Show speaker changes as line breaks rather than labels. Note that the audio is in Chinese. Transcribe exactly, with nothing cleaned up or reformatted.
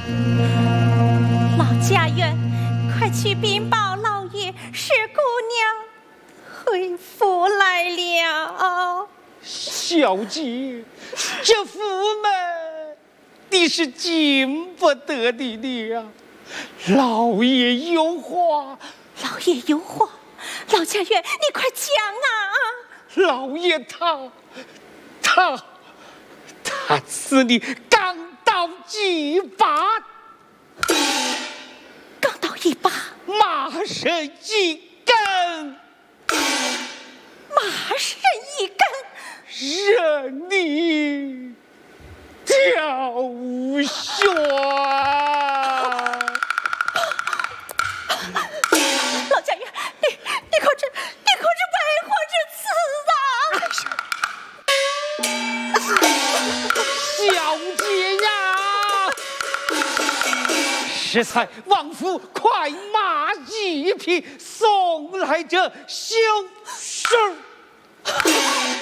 老家园，快去禀报老爷，是姑娘回府来了。
小姐，这府门你是进不得的了，老爷有话。
老爷有话，老家园，你快讲啊！
老爷他他他此地刚到几把，
刚到一把，
马身一根，
马身一根，
任你挑选。
老家园，你你可知你可知为何至此啊？
小姐呀，适才王府快马一匹送来这绣绣。